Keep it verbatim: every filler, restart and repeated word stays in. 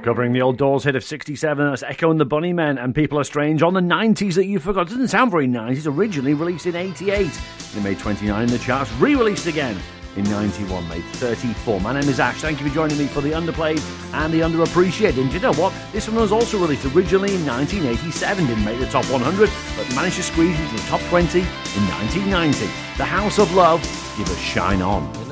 Covering the old Doors hit of sixty-seven, that's Echo and the Bunnymen and People Are Strange on the nineties that you forgot. It doesn't sound very nineties, originally released in eighty-eight. It made twenty-nine in the charts, re-released again in ninety-one, made thirty-four. My name is Ash, thank you for joining me for the underplayed and the underappreciated. And you know what? This one was also released originally in nineteen eighty-seven, didn't make the top one hundred, but managed to squeeze into the top twenty in nineteen ninety. The House of Love, Give Us Shine On.